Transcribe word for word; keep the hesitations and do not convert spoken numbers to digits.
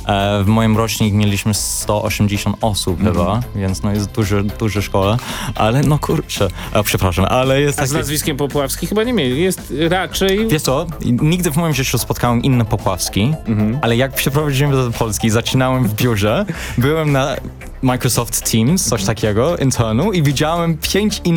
E, w moim rocznik mieliśmy sto osiemdziesiąt osób Mhm. chyba, więc no jest duże, duże szkoła, ale no kurczę, e, przepraszam, ale jest A z taki... nazwiskiem Popławski chyba nie mieli. Jest raczej... Wiesz co, nigdy w moim życiu spotkałem inne Popławski, Mhm. ale jak przeprowadziłem do Polski, zaczynałem w biurze, byłem na Microsoft Teams, coś takiego, internu i widziałem pięć innych